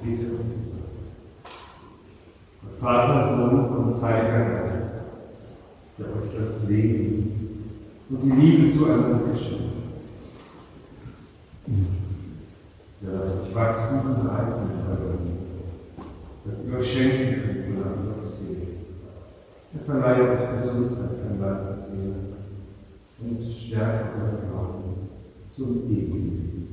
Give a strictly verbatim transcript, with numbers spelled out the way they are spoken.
Bitte. Vater, Sohn und Heiliger Geist, der euch das Leben und die Liebe zueinander geschenkt hat. Der lasst euch wachsen und reifen in eurer Liebe, dass ihr euch schenken könnt und an euch sehen. Er verleiht euch Gesundheit an Leib und Seele und stärkt euren Glauben zum ewigen Leben.